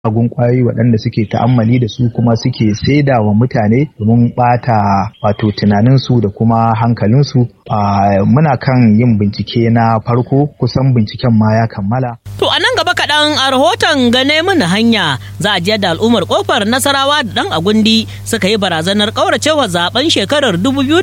agun kwayoyi waɗanda suke ta'ammali da su kuma suke saida wa mutane domin ɓata wato tunaninsu da kuma hankalinsu. Muna kan yin bincike na farko, kusan binciken ma ya kammala. To a nan gaba kaɗan a rahoton gane mana hanya za a ji da al'ummar kofar Nasarawa da ɗan Agundi suka yi barazanar ƙauracewa zaben shekarar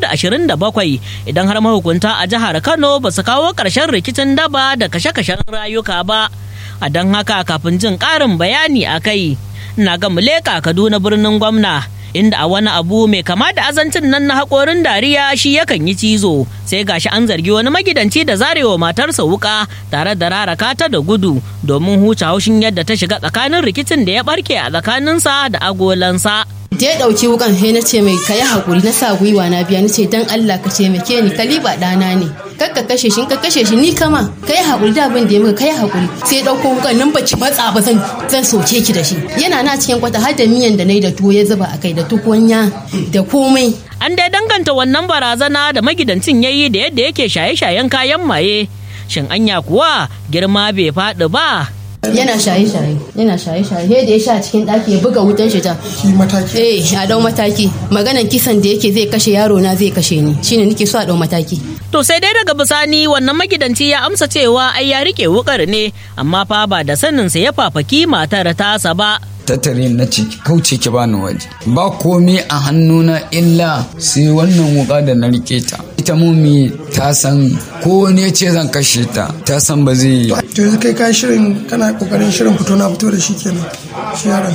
2027 idan har mahukunta a jihar Kano ba su kawo ƙarshen rikicin daba da kashe-kashen rayuka ba. A don haka kafin jin ƙarin bayani a kai, na ga muleka Kaduna birnin gwamna, inda a wani abu mai kama da azancin nan na haƙorin dariya shi yakan yi cizo, sai gashi an zargi wani magidanci da zarewa matarsa wuƙa tare da raraka ta da gudu domin huce haushin yadda ta shiga tsakanin rikicin da ya ɓarke a tsakaninsa da agolansa. da ya dauki wukan sai na ce mai kayi hakuri, na sa gwiwa na biya, na ce dan Allah ka taimake ni, Kaliba dana ne, kakka kashe shi, ka kashe shi ni kama kayi hakuri da abin da ya maka, kayi hakuri. Sai dauko wukan nan baki matsa ba zan soke ki da shi. Yana na cikin kwata har da miyan da nayi da tuwo ya zuba akai da tukunya da komai. An dai danganta wannan barazana da magidancin yayi da yadda yake shaye-shayen kayan maye. Shin anya kuwa girma bai faɗi ba? Yana shaye-shaye sai da ya sha cikin ɗaki ya buga wutan shi ta mataki a dau mataki. Maganan kisan da yake zai kashe yaro na zai kashe ni, shine nake so a dau mataki. To sai dai daga bisani wannan magidanci ya amsa cewa ai ya rike wukar ne, amma fa ba da sanin sa ya fafaki matar tasa ba. Tattare na ce kauce ki bani waje, ba komai a hannuna illa sai wannan wuka da na rike ta. Ita mummi ta san ko ne ce zan kashe ta, ta san ba zai yi. To yanzu kai ka shirin, kana kokarin shirin fito na fito da shi kenan shi yaron?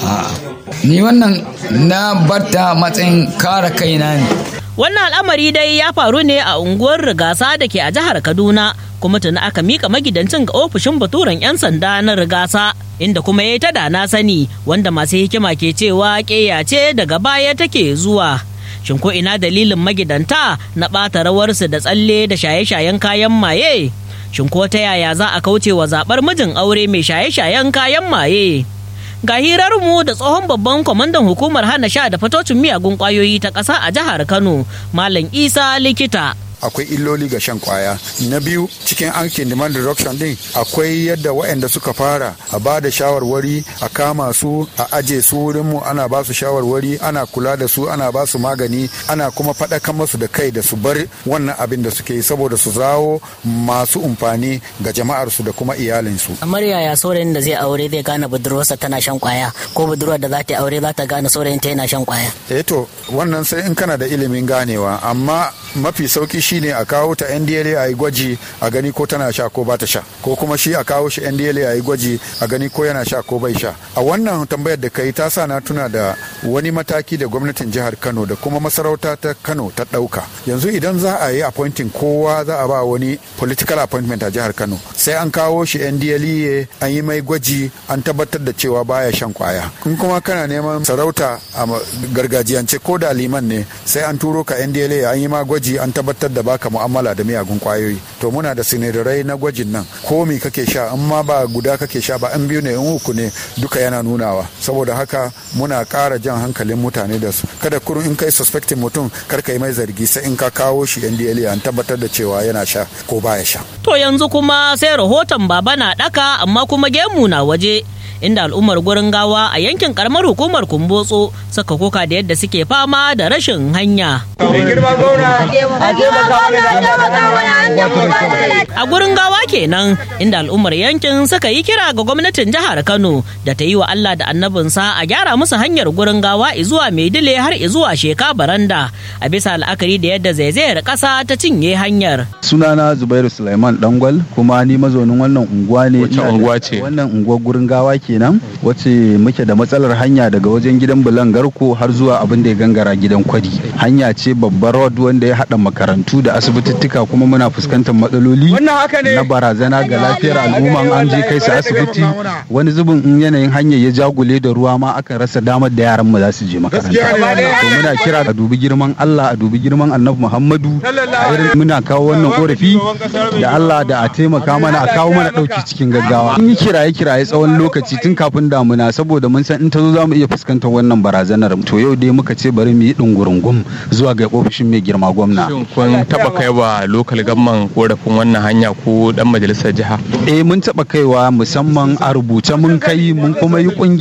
Ni wannan na batta matsayin kare kaina ne. Wannan al'amari dai ya faru ne a unguwar Rigasa da ke a jihar Kaduna, kuma tuni aka mika magidancin ga ofishin baturen 'yan sanda na Rigasa, inda kuma ya yi ta da na sani, wanda masu hikima ke cewa ƙeya ce daga baya take zuwa. Shin ko ina dalilin magidanta na ɓata rawarsu da tsalle da shaye-shayen kayan maye? Shin ko ta yaya za a kauce wa zaɓar mijin aure mai shaye-shayen kayan maye? Ga hirarmu da tsohon babban kwamandan hukumar hana sha da fatocin miyagun kwayoyi ta ƙasa a jihar Kano, Malam Isa Likita. Akwai illoli ga shan kwaya. Na biyu, cikin aikin demand reduction din akwai yadda waɗanda suka fara a ba da shawarwari, a kama su, a aje su wurin mu, ana ba su shawarwari, ana kula da su, ana ba su magani, ana kuma faɗakan masu da kai da su bar wannan abin da suke yi saboda su zawo masu amfani ga jama'ar su da kuma iyalin su. Kamar yaya saurayin da zai aure zai gane budurwarsa tana shan kwaya, ko budurwar da za ta aure za ta gane saurayin ta yana shan kwaya? To wannan sai in kana da ilimin ganewa, amma mafi sauki shine a kawo ta NDLA a yi gwaji a gani ko tana sha ko ba ta sha, ko kuma shi a kawo shi NDLA a yi gwaji a gani ko yana sha ko bai sha. A wannan tambayar da kai ta sa na tuna da wani mataki da gwamnatin jihar Kano da kuma masarauta ta Kano ta ɗauka. Yanzu idan za a yi appointing kowa, za a ba wani political appointment a jihar Kano, sai an kawo shi NDLA an yi mai gwaji an tabbatar da cewa baya shan kwaya. In kuma kana neman sarauta a gargajiyance ko da liman ne, sai an turo ka NDLA an yi ma gwaji an tabbatar da baka mu'amala da miyagun kwayoyi. To muna da sinadarai na gwajin nan, ko me kake sha, in ma ba guda kake sha ba, in biyu ne in uku ne, duka yana nunawa. Saboda haka muna ƙara jan hankalin mutane da su, kada kurun in kai suspecting mutum kar ka yi mai zargi, sai in ka kawo shi NDLA an tabbatar da cewa yana sha ko baya sha. To yanzu kuma sai rahoton baba na ɗaka amma kuma gemu na waje, inda al'ummar gurin gawa a yankin karamar hukumar Kumbotso suka koka da yadda suke fama da rashin hanya. A gurin gawa kenan, inda al'ummar yankin suka yi kira ga gwamnatin jihar Kano da ta yi wa Allah da annabinsa a gyara musu hanyar gurin gawa izuwa Maidile har izuwa Sheka Baranda, a bisa la'akari da yadda zaizayar ƙasa ta cinye hanyar. Sunana Zubairu Sulaiman Dangwal, kuma ni mazaunin wannan unguwa ne. Wace unguwa ce? Wannan unguwar gurin gawa kenan, wacce muke da matsalar hanya daga wajen gidan Bulan Garko har zuwa abin da ya gangara gidan Kwadi. Hanya ce babbar road wanda ya haɗa makarantu da asibitittuka, kuma muna fuskantar matsaloli na barazana ga lafiyar al'umma an je kai su asibiti. Wani zubin in yanayin hanyar ya jagule da ruwa ma akan rasa damar da yaran mu za su je makaranta. To muna kira a dubi girman Allah, a dubi girman Annabi Muhammadu, a irin muna kawo wannan korafi da Allah da a taimaka mana, a kawo mana ɗauki cikin gaggawa. Mun yi kiraye tsawon lokaci tun kafin damuna saboda mun san in ta zo za mu iya fuskantar wannan barazanar. To yau dai muka ce bari mu yi ɗungurungum zuwa ga ofishin mai girma gwamna. Shin kun taɓa kai wa lokal gamman korafin wannan hanya ko dan majalisar jiha? Mun taɓa kaiwa musamman a rubuce mun kai mun kuma yi